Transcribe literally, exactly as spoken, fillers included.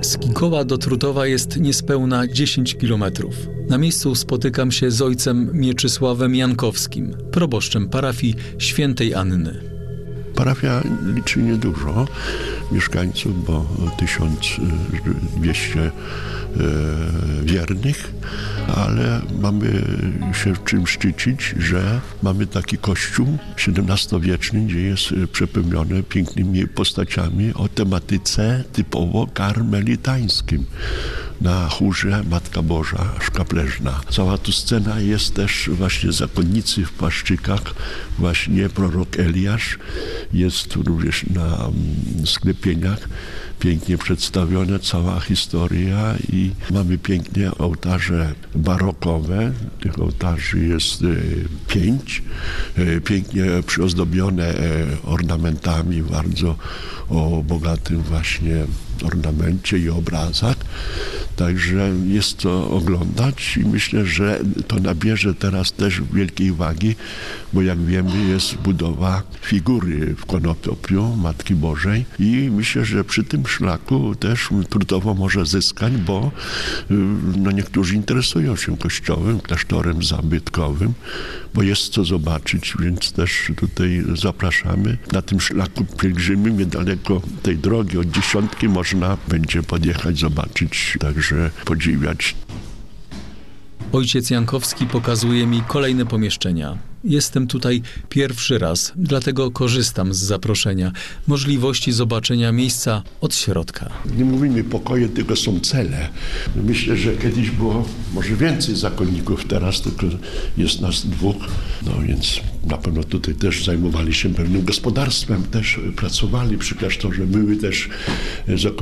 Z Kikoła do Trutowa jest niespełna dziesięć kilometrów. Na miejscu spotykam się z ojcem Mieczysławem Jankowskim, proboszczem parafii Świętej Anny. Parafia liczy niedużo mieszkańców, bo tysiąc dwieście wiernych, ale mamy się czym szczycić, że mamy taki kościół siedemnastowieczny, gdzie jest przepełniony pięknymi postaciami o tematyce typowo karmelitańskim. Na chórze Matka Boża Szkapleżna. Cała tu scena jest też właśnie zakonnicy w płaszczykach, właśnie prorok Eliasz. Jest tu również na sklepieniach pięknie przedstawiona cała historia i mamy pięknie ołtarze barokowe. Tych ołtarzy jest pięć, pięknie przyozdobione ornamentami, bardzo o bogatym właśnie ornamencie i obrazach. Także jest to oglądać i myślę, że to nabierze teraz też wielkiej wagi, bo jak wiemy jest budowa figury w Konopiu Matki Bożej i myślę, że przy tym szlaku też Trutowo może zyskać, bo no, niektórzy interesują się kościołem, klasztorem zabytkowym, bo jest co zobaczyć, więc też tutaj zapraszamy. Na tym szlaku pielgrzymim niedaleko tej drogi od Dziesiątki można będzie podjechać, zobaczyć, także podziwiać. Ojciec Jankowski pokazuje mi kolejne pomieszczenia. Jestem tutaj pierwszy raz, dlatego korzystam z zaproszenia, możliwości zobaczenia miejsca od środka. Nie mówimy pokoje, tylko są cele. Myślę, że kiedyś było może więcej zakonników, teraz tylko jest nas dwóch. No więc na pewno tutaj też zajmowali się pewnym gospodarstwem, też pracowali przy klasztorze, były też zakonnicy.